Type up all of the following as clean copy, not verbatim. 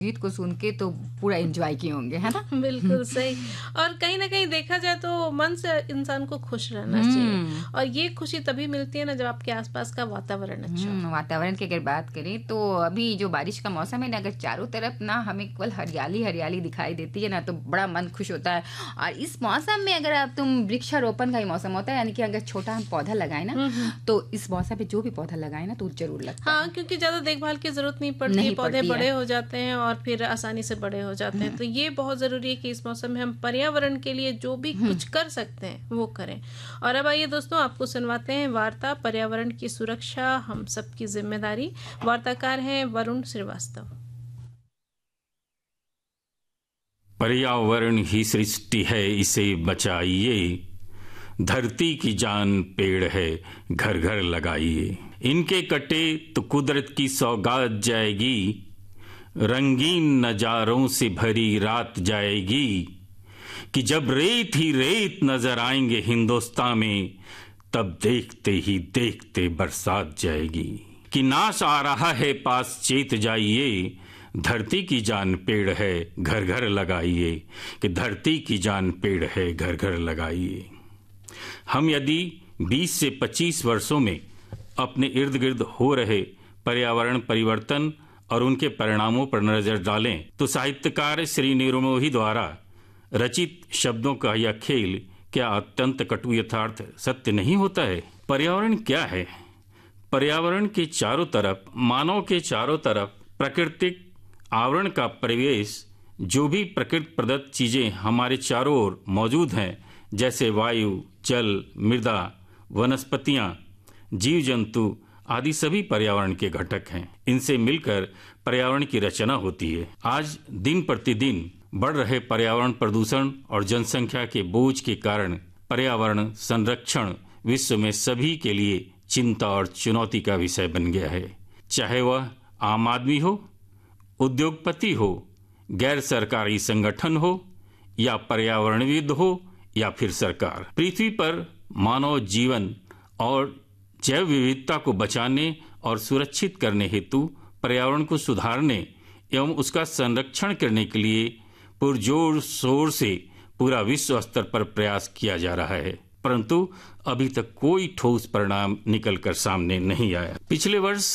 गीत को सुन के तो पूरा एंजॉय किए होंगे, है ना? बिल्कुल सही। और कहीं ना कहीं देखा जाए तो मन से इंसान को खुश रहना चाहिए, और ये खुशी तभी मिलती है ना जब आपके आसपास का वातावरण अच्छा हो। वातावरण की अगर बात करें तो अभी जो बारिश का मौसम है ना, अगर चारों तरफ ना हमें केवल हरियाली हरियाली दिखाई देती है ना, तो बड़ा मन खुश होता है। और इस मौसम में अगर आप तुम वृक्षारोपण का ही मौसम होता है, यानी कि अगर छोटा हम पौधा लगाए ना, तो इस मौसम में जो भी पौधा लगाए ना तो जरूर लगता है। हाँ, क्योंकि ज्यादा देखभाल की जरूरत नहीं पड़ती, पौधे बड़े हो जाते हैं और फिर आसानी से बड़े हो जाते हैं। तो ये बहुत जरूरी है कि इस मौसम में हम पर्यावरण के लिए जो भी कुछ कर सकते हैं वो करें। और अब आइए दोस्तों, आपको सुनवाते हैं वार्ता पर्यावरण की सुरक्षा हम सबकी जिम्मेदारी। वार्ताकार हैं वरुण श्रीवास्तव। पर्यावरण ही सृष्टि है, इसे बचाइए। धरती की जान पेड़ है, घर घर लगाइए। इनके कटे तो कुदरत की सौगात जाएगी, रंगीन नजारों से भरी रात जाएगी। कि जब रेत ही रेत नजर आएंगे हिंदुस्तान में, तब देखते ही देखते बरसात जाएगी। कि नाश आ रहा है पास चेत जाइए, धरती की जान पेड़ है, घर घर लगाइए। कि धरती की जान पेड़ है, घर घर लगाइए। हम यदि 20 से 25 वर्षों में अपने इर्द गिर्द हो रहे पर्यावरण परिवर्तन और उनके परिणामों पर नजर डालें, तो साहित्यकार श्री निर्मोही द्वारा रचित शब्दों का यह खेल क्या अत्यंत कटु यथार्थ सत्य नहीं होता है? पर्यावरण क्या है? पर्यावरण के चारों तरफ, मानव के चारों तरफ प्राकृतिक आवरण का परिवेश, जो भी प्रकृति प्रदत्त चीजें हमारे चारों ओर मौजूद हैं, जैसे वायु, जल, मृदा, वनस्पतियां, जीव जंतु आदि सभी पर्यावरण के घटक हैं। इनसे मिलकर पर्यावरण की रचना होती है। आज दिन प्रतिदिन बढ़ रहे पर्यावरण प्रदूषण और जनसंख्या के बोझ के कारण पर्यावरण संरक्षण विश्व में सभी के लिए चिंता और चुनौती का विषय बन गया है। चाहे वह आम आदमी हो, उद्योगपति हो, गैर सरकारी संगठन हो, या पर्यावरणविद हो, या फिर सरकार। पृथ्वी पर मानव जीवन और जैव विविधता को बचाने और सुरक्षित करने हेतु पर्यावरण को सुधारने एवं उसका संरक्षण करने के लिए पुरजोर शोर से पूरा विश्व स्तर पर प्रयास किया जा रहा है, परंतु अभी तक कोई ठोस परिणाम निकलकर सामने नहीं आया। पिछले वर्ष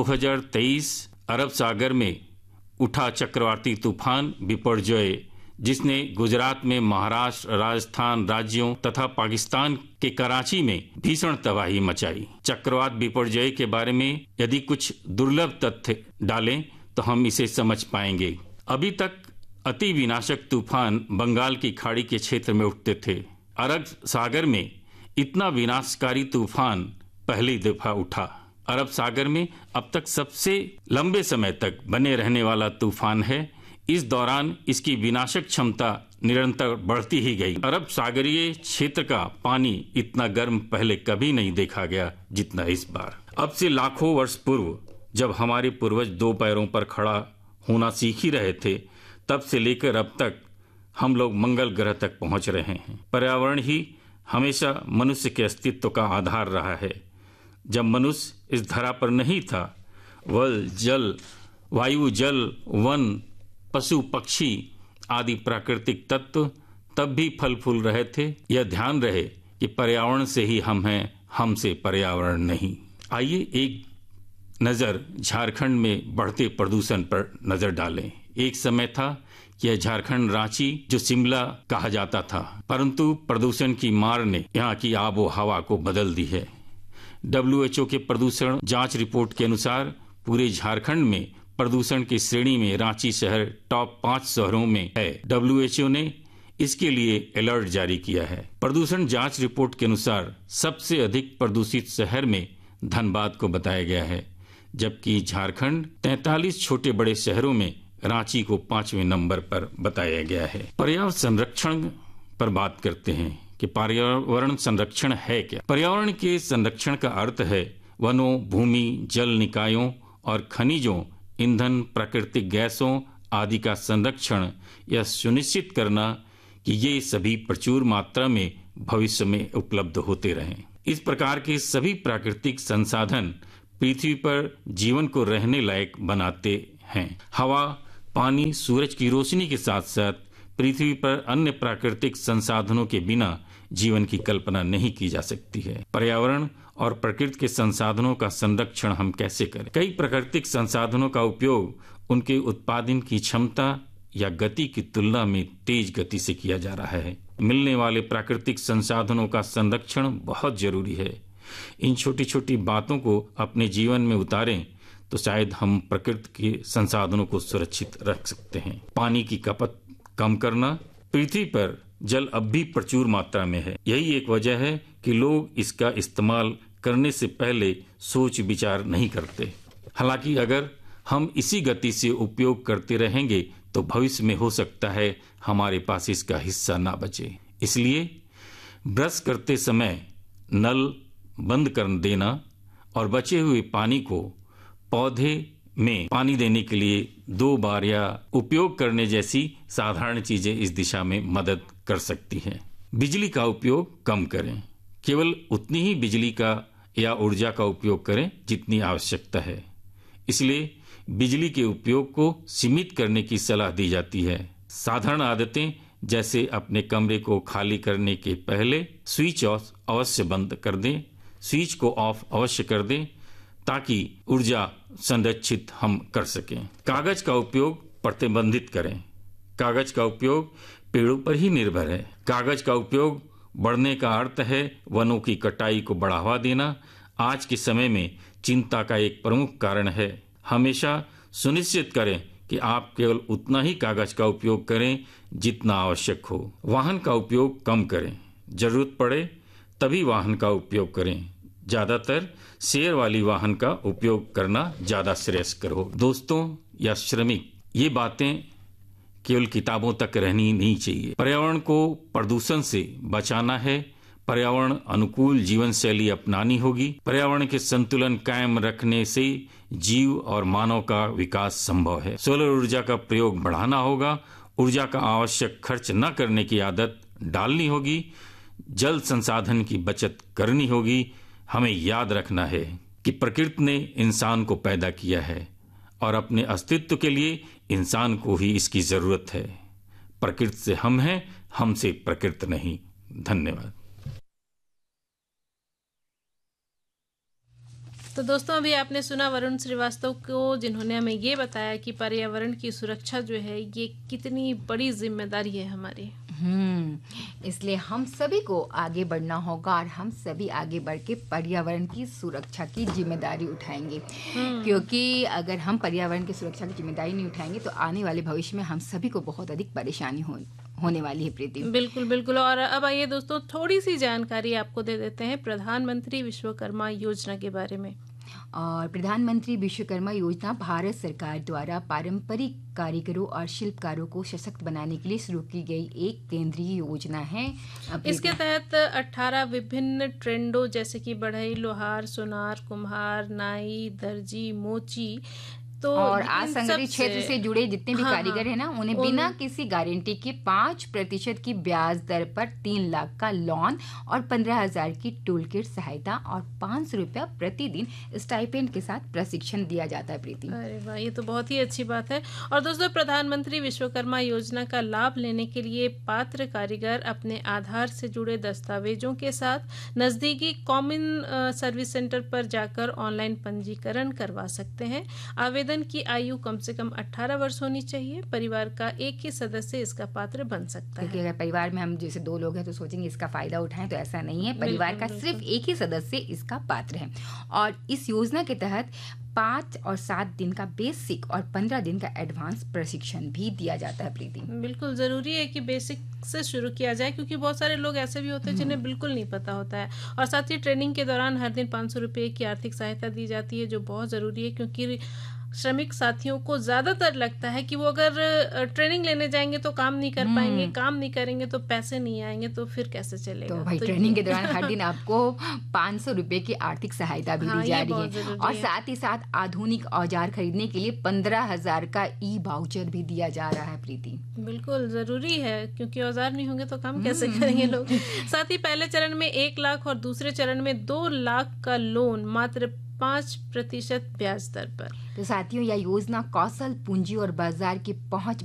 2023 अरब सागर में उठा चक्रवाती तूफान बिपरजॉय, जिसने गुजरात में महाराष्ट्र, राजस्थान राज्यों तथा पाकिस्तान के कराची में भीषण तबाही मचाई। चक्रवात बिपरजॉय के बारे में यदि कुछ दुर्लभ तथ्य डालें तो हम इसे समझ पाएंगे। अभी तक अति विनाशक तूफान बंगाल की खाड़ी के क्षेत्र में उठते थे। अरब सागर में इतना विनाशकारी तूफान पहली दफा उठा। अरब सागर में अब तक सबसे लंबे समय तक बने रहने वाला तूफान है। इस दौरान इसकी विनाशक क्षमता निरंतर बढ़ती ही गई। अरब सागरीय क्षेत्र का पानी इतना गर्म पहले कभी नहीं देखा गया जितना इस बार। अब से लाखों वर्ष पूर्व जब हमारे पूर्वज दो पैरों पर खड़ा होना सीख ही रहे थे, तब से लेकर अब तक हम लोग मंगल ग्रह तक पहुंच रहे हैं। पर्यावरण ही हमेशा मनुष्य के अस्तित्व का आधार रहा है। जब मनुष्य इस धरा पर नहीं था, वायु, जल, वन, पशु पक्षी आदि प्राकृतिक तत्व तब भी फल फूल रहे थे। यह ध्यान रहे कि पर्यावरण से ही हम हैं, हमसे पर्यावरण नहीं। आइए एक नजर झारखंड में बढ़ते प्रदूषण पर नजर डालें। एक समय था यह झारखंड रांची, जो शिमला कहा जाता था, परंतु प्रदूषण की मार ने यहाँ की आबो हवा को बदल दी है। WHO के प्रदूषण जांच रिपोर्ट के अनुसार पूरे झारखंड में प्रदूषण की श्रेणी में रांची शहर टॉप 5 शहरों में है। WHO ने इसके लिए अलर्ट जारी किया है। प्रदूषण जांच रिपोर्ट के अनुसार सबसे अधिक प्रदूषित शहर में धनबाद को बताया गया है, जबकि झारखंड 43 छोटे बड़े शहरों में रांची को 5वें नंबर पर बताया गया है। पर्यावरण संरक्षण पर बात करते हैं कि पर्यावरण संरक्षण है क्या। पर्यावरण के संरक्षण का अर्थ है वनों, भूमि, जल निकायों और खनिजों, ईंधन, प्राकृतिक गैसों आदि का संरक्षण, यह सुनिश्चित करना कि ये सभी प्रचुर मात्रा में भविष्य में उपलब्ध होते रहें। इस प्रकार के सभी प्राकृतिक संसाधन पृथ्वी पर जीवन को रहने लायक बनाते हैं। हवा, पानी, सूरज की रोशनी के साथ साथ पृथ्वी पर अन्य प्राकृतिक संसाधनों के बिना जीवन की कल्पना नहीं की जा सकती है। पर्यावरण और प्रकृति के संसाधनों का संरक्षण हम कैसे करें? कई प्राकृतिक संसाधनों का उपयोग उनके उत्पादन की क्षमता या गति की तुलना में तेज गति से किया जा रहा है। मिलने वाले प्राकृतिक संसाधनों का संरक्षण बहुत जरूरी है। इन छोटी छोटी बातों को अपने जीवन में उतारें तो शायद हम प्रकृति के संसाधनों को सुरक्षित रख सकते हैं। पानी की खपत कम करना। पृथ्वी पर जल अब भी प्रचुर मात्रा में है। यही एक वजह है कि लोग इसका इस्तेमाल करने से पहले सोच विचार नहीं करते। हालांकि अगर हम इसी गति से उपयोग करते रहेंगे तो भविष्य में हो सकता है हमारे पास इसका हिस्सा ना बचे। इसलिए ब्रश करते समय नल बंद कर देना और बचे हुए पानी को पौधे में पानी देने के लिए 2 बार या उपयोग करने जैसी साधारण चीजें इस दिशा में मदद कर सकती हैं। बिजली का उपयोग कम करें। केवल उतनी ही बिजली का या ऊर्जा का उपयोग करें जितनी आवश्यकता है। इसलिए बिजली के उपयोग को सीमित करने की सलाह दी जाती है। साधारण आदतें जैसे अपने कमरे को खाली करने के पहले स्विच ऑफ अवश्य बंद कर दें, स्विच को ऑफ अवश्य कर दें ताकि ऊर्जा संरक्षित हम कर सकें। कागज का उपयोग प्रतिबंधित करें। कागज का उपयोग पेड़ों पर ही निर्भर है। कागज का उपयोग बढ़ने का अर्थ है वनों की कटाई को बढ़ावा देना। आज के समय में चिंता का एक प्रमुख कारण है। हमेशा सुनिश्चित करें कि आप केवल उतना ही कागज का उपयोग करें जितना आवश्यक हो। वाहन का उपयोग कम करें। जरूरत पड़े तभी वाहन का उपयोग करें। ज्यादातर शेयर वाली वाहन का उपयोग करना ज्यादा श्रेयस्कर हो। दोस्तों या श्रमिक, ये बातें केवल किताबों तक रहनी नहीं चाहिए। पर्यावरण को प्रदूषण से बचाना है। पर्यावरण अनुकूल जीवन शैली अपनानी होगी। पर्यावरण के संतुलन कायम रखने से जीव और मानव का विकास संभव है। सोलर ऊर्जा का प्रयोग बढ़ाना होगा। ऊर्जा का आवश्यक खर्च न करने की आदत डालनी होगी। जल संसाधन की बचत करनी होगी। हमें याद रखना है कि प्रकृति ने इंसान को पैदा किया है और अपने अस्तित्व के लिए इंसान को ही इसकी जरूरत है। प्रकृति से हम हैं, हमसे प्रकृति नहीं। धन्यवाद। तो दोस्तों अभी आपने सुना वरुण श्रीवास्तव को, जिन्होंने हमें ये बताया कि पर्यावरण की सुरक्षा जो है ये कितनी बड़ी जिम्मेदारी है हमारी। इसलिए हम सभी को आगे बढ़ना होगा और हम सभी आगे बढ़ के पर्यावरण की सुरक्षा की जिम्मेदारी उठाएंगे। क्योंकि अगर हम पर्यावरण की सुरक्षा की जिम्मेदारी नहीं उठाएंगे तो आने वाले भविष्य में हम सभी को बहुत अधिक परेशानी होने वाली है। प्रीति, बिल्कुल बिल्कुल। और अब आइए दोस्तों थोड़ी सी जानकारी आपको दे देते हैं प्रधानमंत्री विश्वकर्मा योजना के बारे में। और प्रधानमंत्री विश्वकर्मा योजना भारत सरकार द्वारा पारंपरिक कारीगरों और शिल्पकारों को सशक्त बनाने के लिए शुरू की गई एक केंद्रीय योजना है। इसके तहत 18 विभिन्न ट्रेंडों जैसे कि बढ़ई, लोहार, सोनार, कुम्हार, नाई, दर्जी, मोची तो और असंगठित क्षेत्र से जुड़े जितने भी कारीगर हैं ना, उन्हें बिना किसी गारंटी के 5% की ब्याज दर पर 3 लाख का लोन और 15,000 की टूल किट सहायता और 500 रुपया प्रतिदिन स्टाइपेंड के साथ प्रशिक्षण दिया जाता है। प्रीति, अरे वाह, ये तो बहुत ही अच्छी बात है। और दोस्तों प्रधानमंत्री विश्वकर्मा योजना का लाभ लेने के लिए पात्र कारीगर अपने आधार से जुड़े दस्तावेजों के साथ नजदीकी कॉमन सर्विस सेंटर पर जाकर ऑनलाइन पंजीकरण करवा सकते हैं। आवेदन की आयु कम से कम 18 वर्ष होनी चाहिए। परिवार का एक ही सदस्य इसका पात्र बन सकता है। क्योंकि अगर परिवार में हम जैसे 2 लोग हैं तो सोचेंगे इसका फायदा उठाएं, तो ऐसा नहीं है। परिवार का सिर्फ एक ही सदस्य इसका पात्र है। और इस योजना के तहत 5 और 7 दिन का बेसिक और 15 दिन का एडवांस प्रशिक्षण भी दिया जाता है। प्रीति, बिल्कुल जरूरी है कि बेसिक से शुरू किया जाए, क्योंकि बहुत सारे लोग ऐसे भी होते हैं जिन्हें बिल्कुल नहीं पता होता है। और साथ ही ट्रेनिंग के दौरान हर दिन 500 रुपये की आर्थिक सहायता दी जाती है, जो बहुत जरूरी है। क्योंकि श्रमिक साथियों को ज्यादातर लगता है कि वो अगर ट्रेनिंग लेने जाएंगे तो काम नहीं कर पाएंगे, काम नहीं करेंगे तो पैसे नहीं आएंगे, तो फिर कैसे चलेगा। तो भाई ट्रेनिंग के दौरान हर दिन आपको 500 रुपये की आर्थिक सहायता भी दी जा रही है। और साथ ही साथ आधुनिक औजार खरीदने के लिए 15,000 का ई वाउचर भी दिया जा रहा है। प्रीति, बिल्कुल जरूरी है, क्योंकि औजार नहीं होंगे तो काम कैसे करेंगे लोग। साथ ही पहले चरण में 1 लाख और दूसरे चरण में 2 लाख का लोन मात्र 5% ब्याज दर पर। तो साथियों, यह योजना कौशल पूंजी और बाजार की पहुंच